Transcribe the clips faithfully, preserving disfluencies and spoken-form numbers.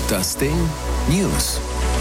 Das Ding News.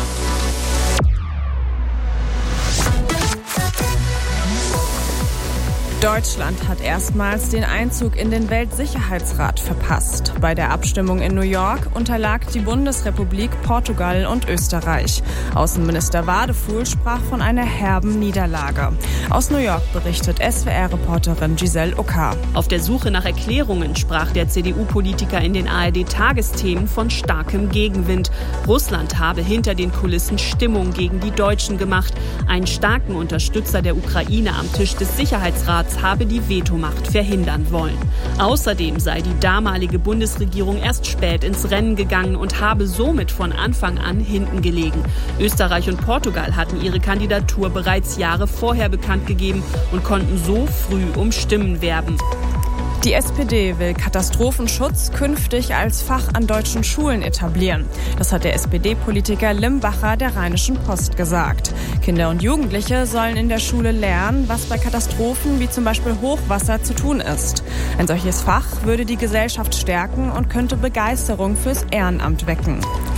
Deutschland hat erstmals den Einzug in den Weltsicherheitsrat verpasst. Bei der Abstimmung in New York unterlag die Bundesrepublik Portugal und Österreich. Außenminister Wadefuhl sprach von einer herben Niederlage. Aus New York berichtet S W R-Reporterin Giselle Ucker. Auf der Suche nach Erklärungen sprach der C D U-Politiker in den A R D-Tagesthemen von starkem Gegenwind. Russland habe hinter den Kulissen Stimmung gegen die Deutschen gemacht. Einen starken Unterstützer der Ukraine am Tisch des Sicherheitsrats habe die Vetomacht verhindern wollen. Außerdem sei die damalige Bundesregierung erst spät ins Rennen gegangen und habe somit von Anfang an hinten gelegen. Österreich und Portugal hatten ihre Kandidatur bereits Jahre vorher bekannt gegeben und konnten so früh um Stimmen werben. Die S P D will Katastrophenschutz künftig als Fach an deutschen Schulen etablieren. Das hat der S P D-Politiker Limbacher der Rheinischen Post gesagt. Kinder und Jugendliche sollen in der Schule lernen, was bei Katastrophen wie zum Beispiel Hochwasser zu tun ist. Ein solches Fach würde die Gesellschaft stärken und könnte Begeisterung fürs Ehrenamt wecken.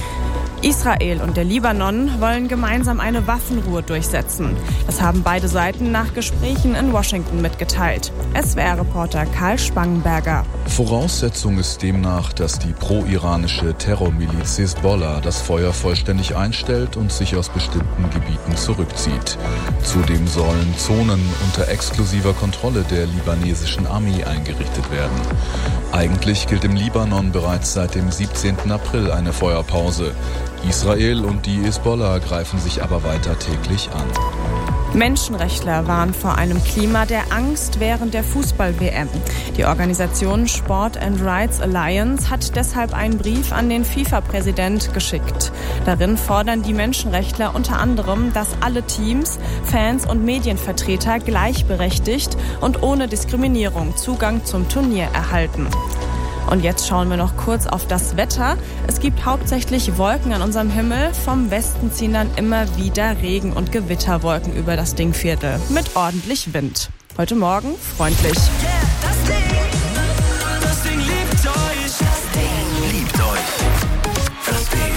Israel und der Libanon wollen gemeinsam eine Waffenruhe durchsetzen. Das haben beide Seiten nach Gesprächen in Washington mitgeteilt. S W R-Reporter Karl Spangenberger. Voraussetzung ist demnach, dass die pro-iranische Terrormiliz Hezbollah das Feuer vollständig einstellt und sich aus bestimmten Gebieten zurückzieht. Zudem sollen Zonen unter exklusiver Kontrolle der libanesischen Armee eingerichtet werden. Eigentlich gilt im Libanon bereits seit dem siebzehnten April eine Feuerpause. Israel und die Hezbollah greifen sich aber weiter täglich an. Menschenrechtler warnen vor einem Klima der Angst während der Fußball-W M. Die Organisation Sport and Rights Alliance hat deshalb einen Brief an den FIFA-Präsident geschickt. Darin fordern die Menschenrechtler unter anderem, dass alle Teams, Fans und Medienvertreter gleichberechtigt und ohne Diskriminierung Zugang zum Turnier erhalten. Und jetzt schauen wir noch kurz auf das Wetter. Es gibt hauptsächlich Wolken an unserem Himmel. Vom Westen ziehen dann immer wieder Regen- und Gewitterwolken über das Dingviertel mit ordentlich Wind. Heute Morgen freundlich. Yeah, das Ding, das Ding liebt euch. Das Ding liebt euch. Das Ding.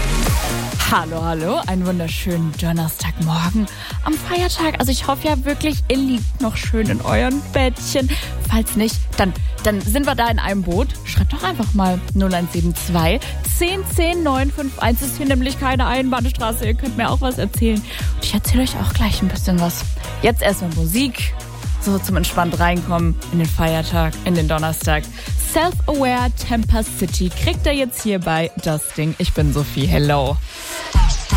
Hallo, hallo, einen wunderschönen Donnerstagmorgen am Feiertag. Also ich hoffe ja wirklich, ihr liegt noch schön in euren Bettchen. Falls nicht, dann, dann sind wir da in einem Boot. Schreibt doch einfach mal null eins sieben zwei, zehn zehn, neun fünf eins. Ist hier nämlich keine Einbahnstraße. Ihr könnt mir auch was erzählen. Und ich erzähle euch auch gleich ein bisschen was. Jetzt erstmal Musik. So zum entspannt reinkommen in den Feiertag, in den Donnerstag. Self-Aware Temper City kriegt er jetzt hier bei Das Ding. Ich bin Sophie. Hello.